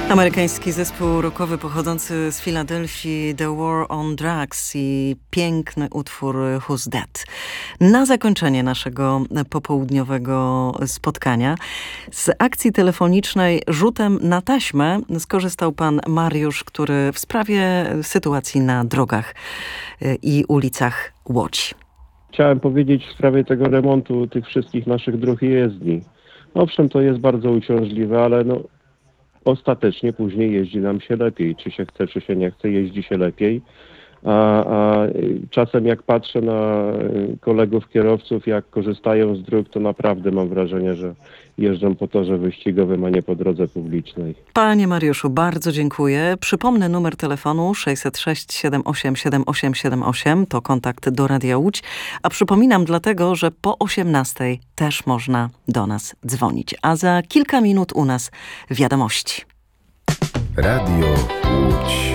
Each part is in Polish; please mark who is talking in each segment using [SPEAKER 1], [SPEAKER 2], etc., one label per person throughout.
[SPEAKER 1] Amerykański zespół rockowy pochodzący z Filadelfii The War on Drugs i piękny utwór Who's That. Na zakończenie naszego popołudniowego spotkania z akcji telefonicznej Rzutem na taśmę skorzystał pan Mariusz, który w sprawie sytuacji na drogach i ulicach Łodzi.
[SPEAKER 2] Chciałem powiedzieć w sprawie tego remontu tych wszystkich naszych dróg i jezdni. Owszem, to jest bardzo uciążliwe, ale ostatecznie później jeździ nam się lepiej. Czy się chce, czy się nie chce, jeździ się lepiej. A czasem jak patrzę na kolegów kierowców, jak korzystają z dróg, to naprawdę mam wrażenie, że jeżdżą po torze wyścigowym, a nie po drodze publicznej.
[SPEAKER 1] Panie Mariuszu, bardzo dziękuję. Przypomnę numer telefonu 606 78 7878, to kontakt do Radia Łódź. A przypominam dlatego, że po 18 też można do nas dzwonić. A za kilka minut u nas wiadomości.
[SPEAKER 3] Radio Łódź.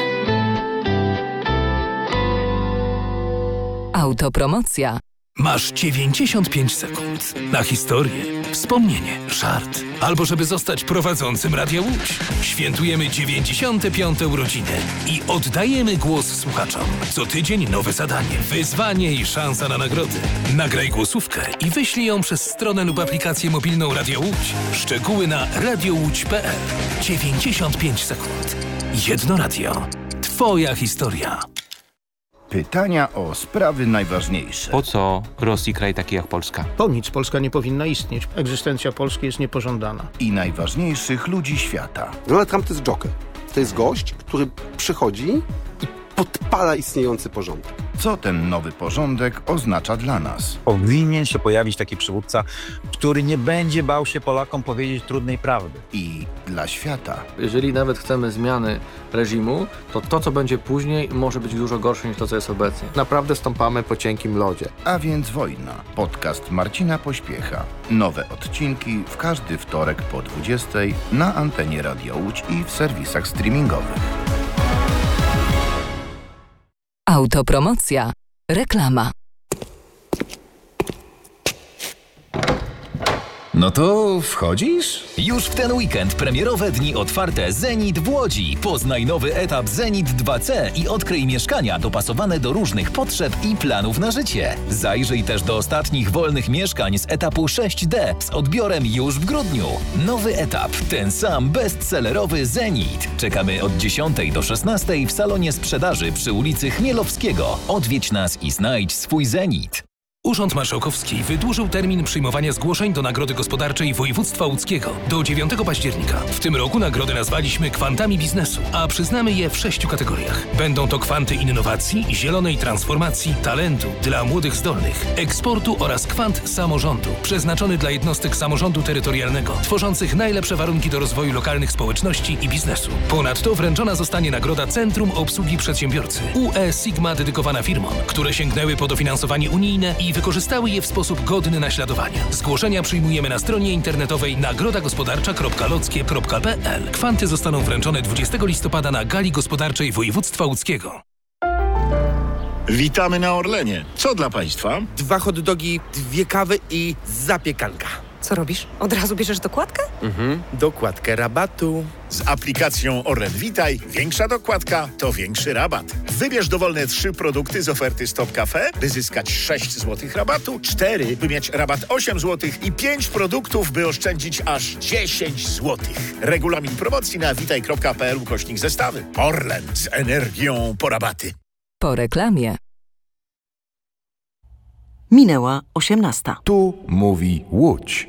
[SPEAKER 4] Autopromocja.
[SPEAKER 5] Masz 95 sekund na historię, wspomnienie, żart, albo żeby zostać prowadzącym Radia Łódź. Świętujemy 95. urodziny i oddajemy głos słuchaczom. Co tydzień nowe zadanie, wyzwanie i szansa na nagrody. Nagraj głosówkę i wyślij ją przez stronę lub aplikację mobilną Radia Łódź. Szczegóły na radiołódź.pl. 95 sekund. Jedno radio. Twoja historia.
[SPEAKER 3] Pytania o sprawy najważniejsze.
[SPEAKER 6] Po co Rosji kraj taki jak Polska?
[SPEAKER 7] Po nic Polska nie powinna istnieć. Egzystencja Polski jest niepożądana.
[SPEAKER 3] I najważniejszych ludzi świata.
[SPEAKER 8] Donald Trump to jest joker. To jest gość, który przychodzi i podpala istniejący porządek.
[SPEAKER 3] Co ten nowy porządek oznacza dla nas?
[SPEAKER 9] Powinien się pojawić taki przywódca, który nie będzie bał się Polakom powiedzieć trudnej prawdy.
[SPEAKER 3] I dla świata.
[SPEAKER 10] Jeżeli nawet chcemy zmiany reżimu, to co będzie później może być dużo gorsze niż to, co jest obecnie.
[SPEAKER 8] Naprawdę stąpamy po cienkim lodzie.
[SPEAKER 3] A więc wojna. Podcast Marcina Pośpiecha. Nowe odcinki w każdy wtorek po 20 na antenie Radia Łódź i w serwisach streamingowych.
[SPEAKER 4] Autopromocja. Reklama.
[SPEAKER 11] No to wchodzisz?
[SPEAKER 12] Już w ten weekend premierowe dni otwarte Zenit w Łodzi. Poznaj nowy etap Zenit 2C i odkryj mieszkania dopasowane do różnych potrzeb i planów na życie. Zajrzyj też do ostatnich wolnych mieszkań z etapu 6D z odbiorem już w grudniu. Nowy etap, ten sam bestsellerowy Zenit. Czekamy od 10 do 16 w salonie sprzedaży przy ulicy Chmielowskiego. Odwiedź nas i znajdź swój Zenit.
[SPEAKER 5] Urząd Marszałkowski wydłużył termin przyjmowania zgłoszeń do Nagrody Gospodarczej Województwa Łódzkiego do 9 października. W tym roku nagrody nazwaliśmy Kwantami Biznesu, a przyznamy je w 6 kategoriach. Będą to kwanty innowacji, zielonej transformacji, talentu dla młodych zdolnych, eksportu oraz kwant samorządu, przeznaczony dla jednostek samorządu terytorialnego, tworzących najlepsze warunki do rozwoju lokalnych społeczności i biznesu. Ponadto wręczona zostanie nagroda Centrum Obsługi Przedsiębiorcy UE Sigma dedykowana firmom, które sięgnęły po dofinansowanie unijne i wykorzystały je w sposób godny naśladowania. Zgłoszenia przyjmujemy na stronie internetowej nagrodagospodarcza.lockie.pl. Kwanty zostaną wręczone 20 listopada na Gali Gospodarczej Województwa Łódzkiego.
[SPEAKER 13] Witamy na Orlenie. Co dla Państwa?
[SPEAKER 14] 2 hot dogi, 2 kawy i zapiekanka.
[SPEAKER 15] Co robisz? Od razu bierzesz dokładkę?
[SPEAKER 14] Dokładkę rabatu.
[SPEAKER 13] Z aplikacją Orlen Witaj większa dokładka to większy rabat. Wybierz dowolne 3 produkty z oferty Stop Cafe, by zyskać 6 zł rabatu, 4, by mieć rabat 8 zł i 5 produktów, by oszczędzić aż 10 zł. Regulamin promocji na witaj.pl/zestawy. Orlen z energią po rabaty.
[SPEAKER 4] Po reklamie.
[SPEAKER 1] Minęła 18.
[SPEAKER 3] Tu mówi Łódź.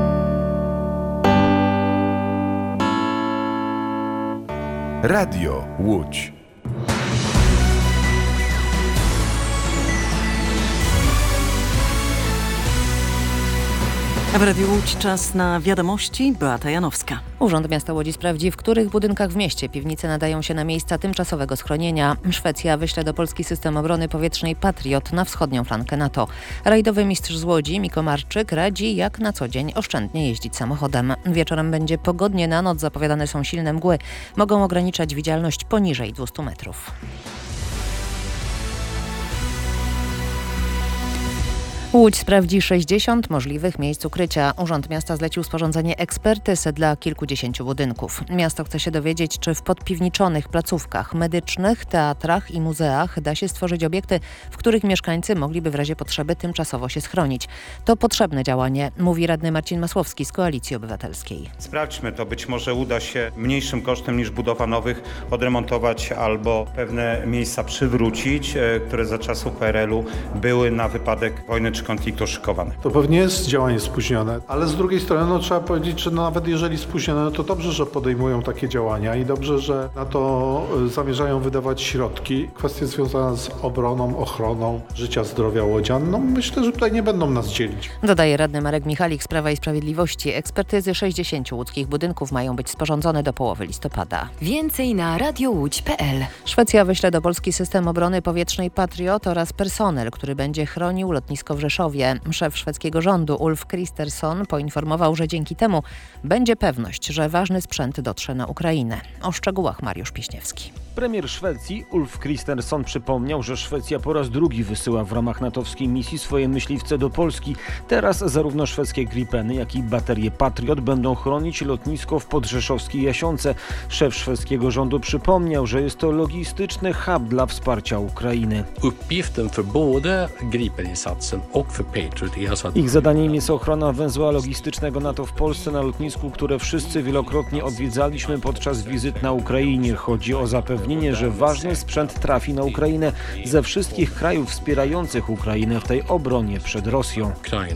[SPEAKER 3] Radio Łódź.
[SPEAKER 1] W Radiu Łódź czas na wiadomości. Beata Janowska.
[SPEAKER 16] Urząd Miasta Łodzi sprawdzi, w których budynkach w mieście piwnice nadają się na miejsca tymczasowego schronienia. Szwecja wyśle do Polski system obrony powietrznej Patriot na wschodnią flankę NATO. Rajdowy mistrz z Łodzi, Miko Marczyk, radzi jak na co dzień oszczędnie jeździć samochodem. Wieczorem będzie pogodnie, na noc zapowiadane są silne mgły. Mogą ograniczać widzialność poniżej 200 metrów. Łódź sprawdzi 60 możliwych miejsc ukrycia. Urząd Miasta zlecił sporządzenie ekspertyz dla kilkudziesięciu budynków. Miasto chce się dowiedzieć, czy w podpiwniczonych placówkach medycznych, teatrach i muzeach da się stworzyć obiekty, w których mieszkańcy mogliby w razie potrzeby tymczasowo się schronić. To potrzebne działanie, mówi radny Marcin Masłowski z Koalicji Obywatelskiej.
[SPEAKER 17] Sprawdźmy to, być może uda się mniejszym kosztem niż budowa nowych odremontować albo pewne miejsca przywrócić, które za czasów PRL-u były na wypadek wojny czy konfliktu szykowane.
[SPEAKER 18] To pewnie jest działanie spóźnione, ale z drugiej strony trzeba powiedzieć, że nawet jeżeli spóźnione, to dobrze, że podejmują takie działania i dobrze, że na to zamierzają wydawać środki. Kwestie związane z obroną, ochroną życia, zdrowia łodzian, myślę, że tutaj nie będą nas dzielić.
[SPEAKER 16] Dodaje radny Marek Michalik z Prawa i Sprawiedliwości. Ekspertyzy 60 łódzkich budynków mają być sporządzone do połowy listopada.
[SPEAKER 4] Więcej na radiołódź.pl.
[SPEAKER 16] Szwecja wyśle do Polski system obrony powietrznej Patriot oraz personel, który będzie chronił lotnisko w Rzeszowie. Szef szwedzkiego rządu Ulf Kristersson poinformował, że dzięki temu będzie pewność, że ważny sprzęt dotrze na Ukrainę. O szczegółach Mariusz Pieśniewski.
[SPEAKER 19] Premier Szwecji Ulf Kristersson przypomniał, że Szwecja po raz drugi wysyła w ramach natowskiej misji swoje myśliwce do Polski. Teraz zarówno szwedzkie Gripeny, jak i baterie Patriot będą chronić lotnisko w podrzeszowskiej Jasionce. Szef szwedzkiego rządu przypomniał, że jest to logistyczny hub dla wsparcia Ukrainy. Ich zadaniem jest ochrona węzła logistycznego NATO w Polsce na lotnisku, które wszyscy wielokrotnie odwiedzaliśmy podczas wizyt na Ukrainie. Chodzi o zapewnienie, że ważny sprzęt trafi na Ukrainę ze wszystkich krajów wspierających Ukrainę w tej obronie przed Rosją.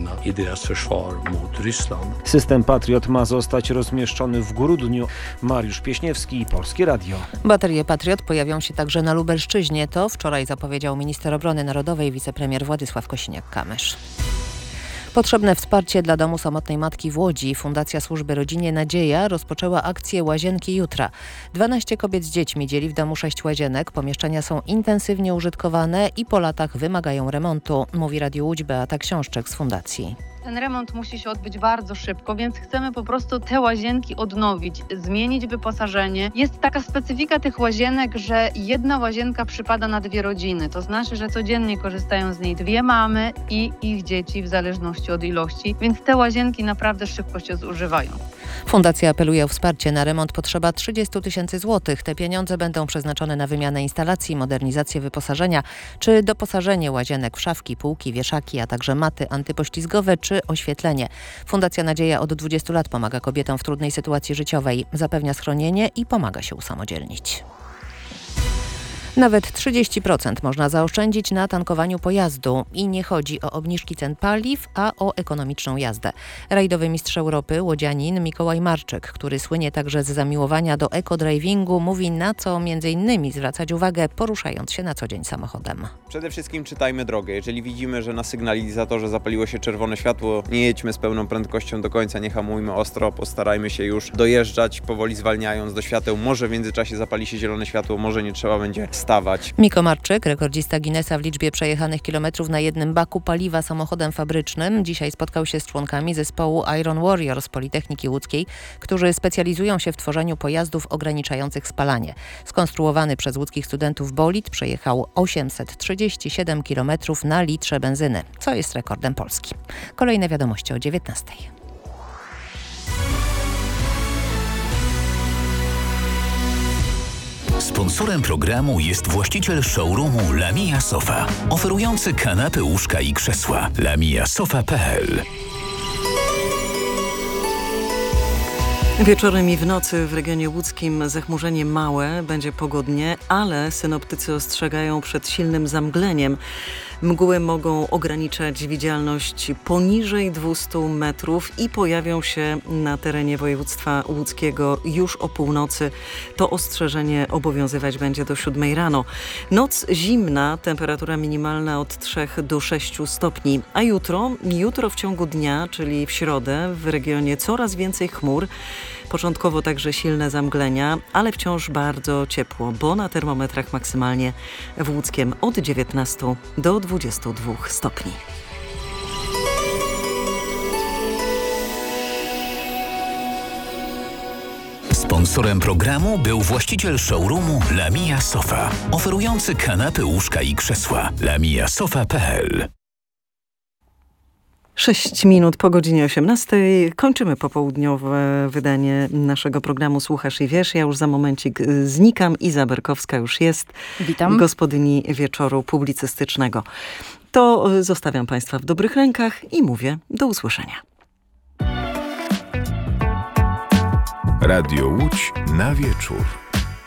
[SPEAKER 19] System Patriot ma zostać rozmieszczony w grudniu. Mariusz Pieśniewski, Polskie Radio.
[SPEAKER 16] Baterie Patriot pojawią się także na Lubelszczyźnie. To wczoraj zapowiedział minister obrony narodowej wicepremier Władysław Kosiniak-Kamysz. Potrzebne wsparcie dla Domu Samotnej Matki w Łodzi. Fundacja Służby Rodzinie Nadzieja rozpoczęła akcję Łazienki Jutra. 12 kobiet z dziećmi dzieli w domu 6 łazienek. Pomieszczenia są intensywnie użytkowane i po latach wymagają remontu, mówi Radiu Łódź Beata Książczek z fundacji.
[SPEAKER 20] Ten remont musi się odbyć bardzo szybko, więc chcemy po prostu te łazienki odnowić, zmienić wyposażenie. Jest taka specyfika tych łazienek, że jedna łazienka przypada na 2 rodziny. To znaczy, że codziennie korzystają z niej 2 mamy i ich dzieci w zależności od ilości, więc te łazienki naprawdę szybko się zużywają.
[SPEAKER 16] Fundacja apeluje o wsparcie. Na remont potrzeba 30 000 złotych. Te pieniądze będą przeznaczone na wymianę instalacji, modernizację wyposażenia czy doposażenie łazienek w szafki, półki, wieszaki, a także maty antypoślizgowe czy oświetlenie. Fundacja Nadzieja od 20 lat pomaga kobietom w trudnej sytuacji życiowej, zapewnia schronienie i pomaga się usamodzielnić. Nawet 30% można zaoszczędzić na tankowaniu pojazdu i nie chodzi o obniżki cen paliw, a o ekonomiczną jazdę. Rajdowy mistrz Europy, łodzianin Mikołaj Marczyk, który słynie także z zamiłowania do eco-drivingu, mówi, na co m.in. zwracać uwagę, poruszając się na co dzień samochodem.
[SPEAKER 21] Przede wszystkim czytajmy drogę. Jeżeli widzimy, że na sygnalizatorze zapaliło się czerwone światło, nie jedźmy z pełną prędkością do końca, nie hamujmy ostro, postarajmy się już dojeżdżać, powoli zwalniając do świateł. Może w międzyczasie zapali się zielone światło, może nie trzeba będzie stawać.
[SPEAKER 16] Miko Marczyk, rekordzista Guinnessa w liczbie przejechanych kilometrów na jednym baku paliwa samochodem fabrycznym, dzisiaj spotkał się z członkami zespołu Iron Warrior z Politechniki Łódzkiej, którzy specjalizują się w tworzeniu pojazdów ograniczających spalanie. Skonstruowany przez łódzkich studentów bolid przejechał 837 km na litrze benzyny, co jest rekordem Polski. Kolejne wiadomości o 19.
[SPEAKER 12] Sponsorem programu jest właściciel showroomu Lamia Sofa, oferujący kanapy, łóżka i krzesła. lamiasofa.pl.
[SPEAKER 1] Wieczorem i w nocy w regionie łódzkim zachmurzenie małe, będzie pogodnie, ale synoptycy ostrzegają przed silnym zamgleniem. Mgły mogą ograniczać widzialność poniżej 200 metrów i pojawią się na terenie województwa łódzkiego już o północy. To ostrzeżenie obowiązywać będzie do 7 rano. Noc zimna, temperatura minimalna od 3 do 6 stopni. A jutro w ciągu dnia, czyli w środę, w regionie coraz więcej chmur. Początkowo także silne zamglenia, ale wciąż bardzo ciepło, bo na termometrach maksymalnie w Łódzkiem od 19 do 22 stopni.
[SPEAKER 12] Sponsorem programu był właściciel showroomu Lamia Sofa, oferujący kanapy, łóżka i krzesła. lamiasofa.pl.
[SPEAKER 1] 6 minut po godzinie 18. Kończymy popołudniowe wydanie naszego programu Słuchasz i Wiesz. Ja już za momencik znikam. Iza Berkowska już jest.
[SPEAKER 2] Witam.
[SPEAKER 1] Gospodyni wieczoru publicystycznego. To zostawiam Państwa w dobrych rękach i mówię do usłyszenia.
[SPEAKER 11] Radio Łódź na wieczór.